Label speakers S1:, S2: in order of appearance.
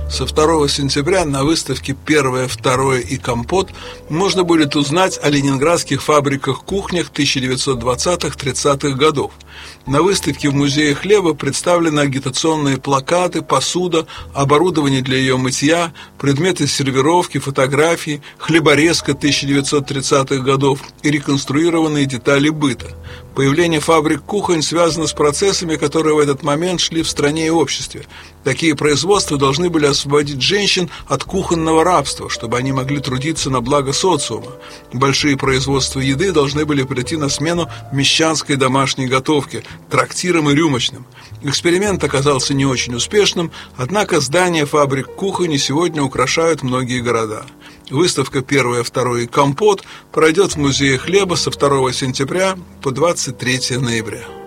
S1: Со 2 сентября на выставке «Первое, второе и компот» можно будет узнать о ленинградских фабриках-кухнях 1920-30-х годов. На выставке в Музее хлеба представлены агитационные плакаты, посуда, оборудование для ее мытья, предметы сервировки, фотографии, хлеборезка 1930-х годов и реконструированные детали быта. Появление фабрик-кухонь связано с процессами, которые в этот момент шли в стране и обществе. Такие производства должны были освободить женщин от кухонного рабства, чтобы они могли трудиться на благо социума. Большие производства еды должны были прийти на смену мещанской домашней готовке, трактирам и рюмочным. Эксперимент оказался не очень успешным, однако здания фабрик-кухонь сегодня украшают многие города. Выставка «Первое, второе и компот» пройдет в Музее хлеба со 2 сентября по 23 ноября.